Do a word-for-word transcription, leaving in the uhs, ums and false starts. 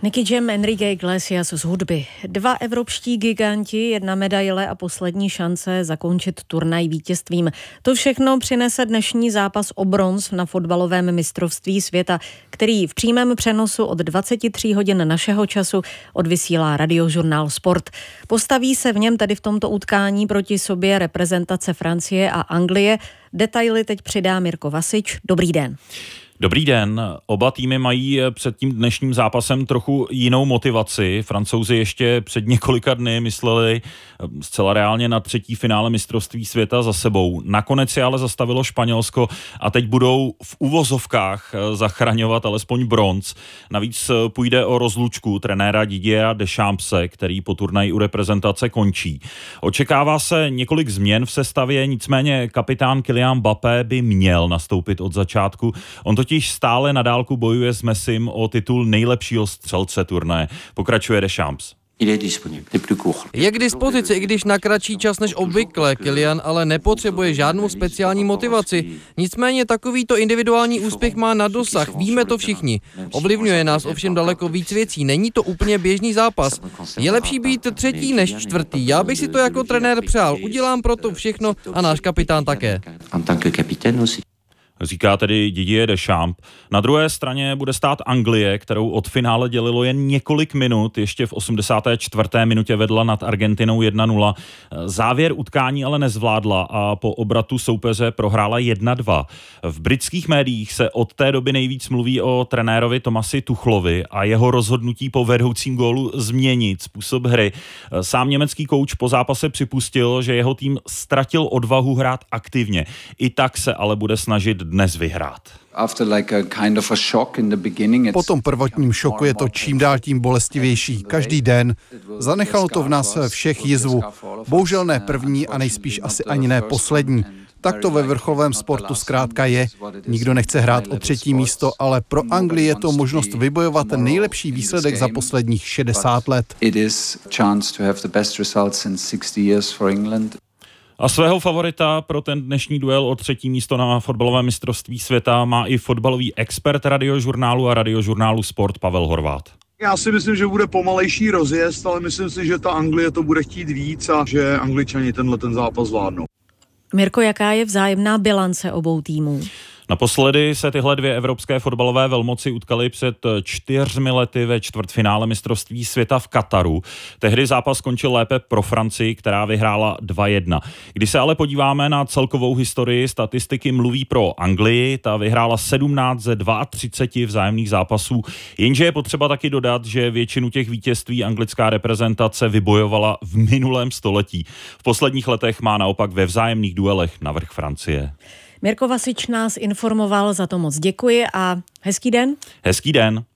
Nicky Jam, Enrique Iglesias z hudby. Dva evropští giganti, jedna medaile a poslední šance zakončit turnaj vítězstvím. To všechno přinese dnešní zápas o bronz na fotbalovém mistrovství světa, který v přímém přenosu od dvacet tři hodin našeho času odvysílá Radiožurnál Sport. Postaví se v něm tedy v tomto utkání proti sobě reprezentace Francie a Anglie. Detaily teď přidá Mirko Vasič. Dobrý den. Dobrý den. Oba týmy mají před tím dnešním zápasem trochu jinou motivaci. Francouzi ještě před několika dny mysleli zcela reálně na třetí finále mistrovství světa za sebou. Nakonec je ale zastavilo Španělsko a teď budou v uvozovkách zachraňovat alespoň bronz. Navíc půjde o rozlučku trenéra Didiera Deschampse, který po turnaji u reprezentace končí. Očekává se několik změn v sestavě, nicméně kapitán Kylian Mbappé by měl nastoupit od začátku. On totiž stále na dálku bojuje s Messim o titul nejlepšího střelce turnaje. Pokračuje Deschamps. Je k dispozici, i když na kratší čas než obvykle. Kylian ale nepotřebuje žádnou speciální motivaci. Nicméně takovýto individuální úspěch má na dosah, víme to všichni. Ovlivňuje nás ovšem daleko víc věcí, není to úplně běžný zápas. Je lepší být třetí než čtvrtý. Já bych si to jako trenér přál, udělám proto všechno a náš kapitán také. Říká tedy Didier Deschamps. Na druhé straně bude stát Anglie, kterou od finále dělilo jen několik minut. Ještě v osmdesáté čtvrté minutě vedla nad Argentinou jedna nula. Závěr utkání ale nezvládla a po obratu soupeře prohrála jedna dva. V britských médiích se od té doby nejvíc mluví o trenérovi Thomasi Tuchlovi a jeho rozhodnutí po vedoucím gólu změnit způsob hry. Sám německý kouč po zápase připustil, že jeho tým ztratil odvahu hrát aktivně. I tak se ale bude snažit dnes vyhrát. Po tom prvotním šoku je to čím dál tím bolestivější. Každý den. Zanechalo to v nás všech jizvu. Bohužel ne první a nejspíš asi ani ne poslední. Tak to ve vrcholovém sportu zkrátka je. Nikdo nechce hrát o třetí místo, ale pro Anglii je to možnost vybojovat nejlepší výsledek za posledních šedesát let. A svého favorita pro ten dnešní duel o třetí místo na fotbalovém mistrovství světa má i fotbalový expert Radiožurnálu a Radiožurnálu Sport Pavel Horváth. Já si myslím, že bude pomalejší rozjezd, ale myslím si, že ta Anglie to bude chtít víc a že Angličani tenhle ten zápas zvládnou. Mirko, jaká je vzájemná bilance obou týmů? Naposledy se tyhle dvě evropské fotbalové velmoci utkaly před čtyřmi lety ve čtvrtfinále mistrovství světa v Kataru. Tehdy zápas skončil lépe pro Francii, která vyhrála dva jedna. Když se ale podíváme na celkovou historii, statistiky mluví pro Anglii, ta vyhrála sedmnáct ze třiceti dvou vzájemných zápasů, jenže je potřeba taky dodat, že většinu těch vítězství anglická reprezentace vybojovala v minulém století. V posledních letech má naopak ve vzájemných duelech navrch Francie. Mirko Vasič nás informoval, za to moc děkuji a hezký den. Hezký den.